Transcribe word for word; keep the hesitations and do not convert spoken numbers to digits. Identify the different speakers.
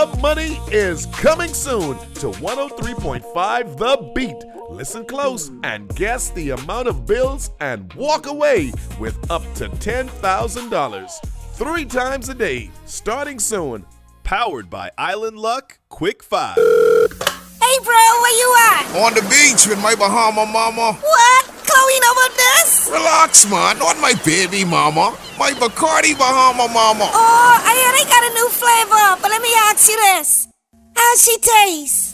Speaker 1: Club Money is coming soon to one oh three point five The Beat. Listen close and guess the amount of bills and walk away with up to ten thousand dollars. Three times a day, starting soon. Powered by Island Luck Quick Five.
Speaker 2: Hey, bro, where you at?
Speaker 3: On the beach with my Bahama mama.
Speaker 2: What? Chloe know about this?
Speaker 3: Relax, man. Not my baby mama. My Bacardi Bahama mama.
Speaker 2: Oh, I hear they got a new flavor, but let me ask you this. How she taste?